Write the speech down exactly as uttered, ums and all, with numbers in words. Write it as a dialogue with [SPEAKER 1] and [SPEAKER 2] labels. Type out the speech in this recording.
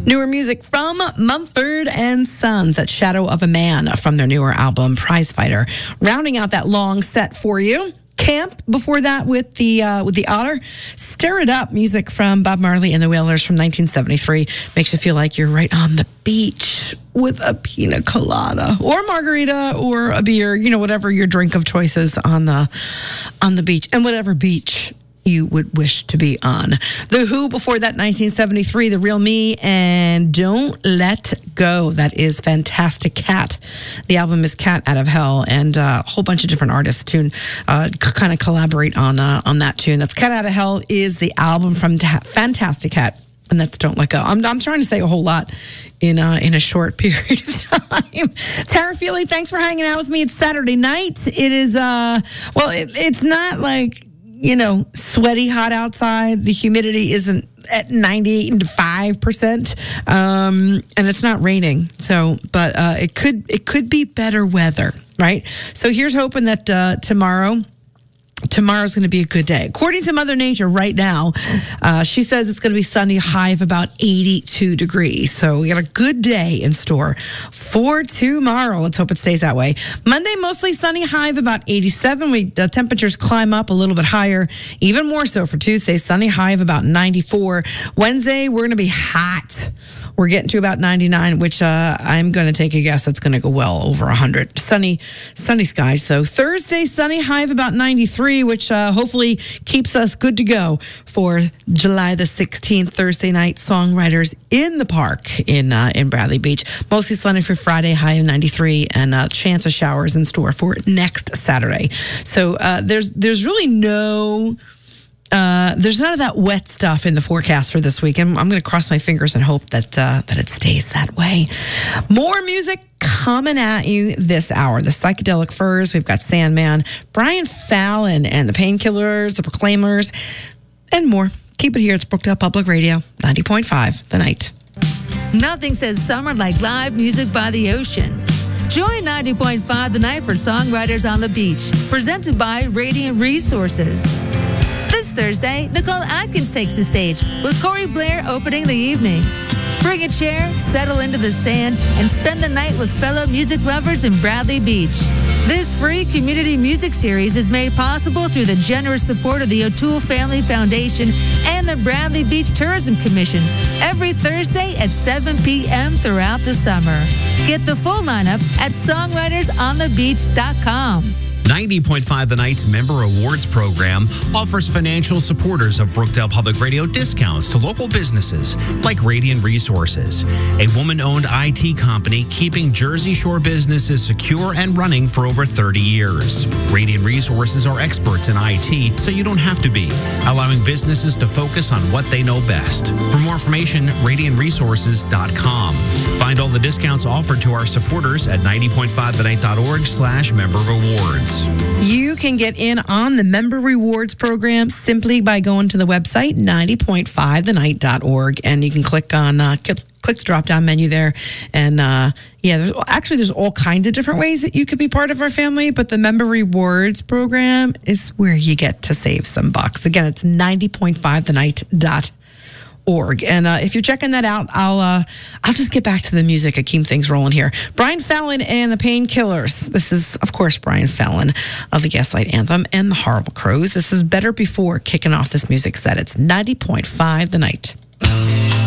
[SPEAKER 1] Newer music from Mumford and Sons, that Shadow of a Man from their newer album, Prizefighter. Rounding out that long set for you. Camp before that with the uh, with the Otter. Stir It Up, music from Bob Marley and the Wailers from nineteen seventy-three. Makes you feel like you're right on the beach with a pina colada or a margarita or a beer, you know, whatever your drink of choice is on the on the beach, and whatever beach you would wish to be on. The Who before that, nineteen seventy-three, The Real Me, and Don't Let Go. That is Fantastic Cat. The album is Cat Out of Hell, and uh, a whole bunch of different artists tune uh, c- kind of collaborate on uh, on that tune. That's Cat Out of Hell is the album from Ta- Fantastic Cat, and that's Don't Let Go. I'm, I'm trying to say a whole lot in uh, in a short period of time. Tara Feely, thanks for hanging out with me. It's Saturday night. It is, uh, well, it, it's not like, you know, sweaty hot outside. The humidity isn't at ninety-five percent, um, and it's not raining. So, but uh, it could it could be better weather, right? So here's hoping that uh, tomorrow. Tomorrow's going to be a good day. According to Mother Nature right now, uh, she says it's going to be sunny, high of about eighty-two degrees. So we got a good day in store for tomorrow. Let's hope it stays that way. Monday, mostly sunny, high of about eighty-seven. We the temperatures climb up a little bit higher, even more so for Tuesday, sunny, high of about ninety-four. Wednesday, we're going to be hot. We're getting to about ninety-nine, which uh, I'm going to take a guess that's going to go well over one hundred. Sunny, sunny skies, though. Thursday, sunny, high of about ninety-three, which uh, hopefully keeps us good to go for July the sixteenth, Thursday night Songwriters in the Park in uh, in Bradley Beach. Mostly sunny for Friday, high of ninety-three, and a chance of showers in store for next Saturday. So uh, there's there's really no... Uh, there's none of that wet stuff in the forecast for this week, and I'm going to cross my fingers and hope that uh, that it stays that way. More music coming at you this hour. The Psychedelic Furs, we've got Sandman, Brian Fallon and the Painkillers, the Proclaimers, and more. Keep it here. It's Brookdale Public Radio, ninety point five, The Night.
[SPEAKER 2] Nothing says summer like live music by the ocean. Join ninety point five The Night for Songwriters on the Beach, presented by Radiant Resources. This Thursday, Nicole Atkins takes the stage with Corey Blair opening the evening. Bring a chair, settle into the sand, and spend the night with fellow music lovers in Bradley Beach. This free community music series is made possible through the generous support of the O'Toole Family Foundation and the Bradley Beach Tourism Commission every Thursday at seven p.m. throughout the summer. Get the full lineup at songwriters on the beach dot com.
[SPEAKER 3] ninety point five The Night's Member Awards program offers financial supporters of Brookdale Public Radio discounts to local businesses like Radiant Resources, a woman-owned I T company keeping Jersey Shore businesses secure and running for over thirty years. Radiant Resources are experts in I T, so you don't have to be, allowing businesses to focus on what they know best. For more information, radiant resources dot com. Find all the discounts offered to our supporters at ninety point five the night dot org slash member rewards.
[SPEAKER 1] You can get in on the Member Rewards program simply by going to the website, ninety point five the night dot org, and you can click on uh, click the drop-down menu there. And uh, yeah, there's, actually, there's all kinds of different ways that you could be part of our family, but the Member Rewards program is where you get to save some bucks. Again, it's ninety point five the night dot org. And uh, if you're checking that out, I'll uh, I'll just get back to the music and keep things rolling here. Brian Fallon and the Painkillers. This is, of course, Brian Fallon of the Gaslight Anthem and the Horrible Crows. This is Better Before kicking off this music set. It's ninety point five The Night.